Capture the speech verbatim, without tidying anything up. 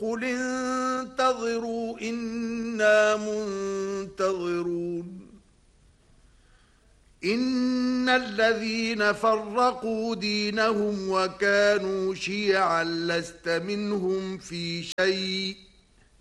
قل انتظروا إنا منتظرون إن الذين فرقوا دينهم وكانوا شيعا لست منهم في شيء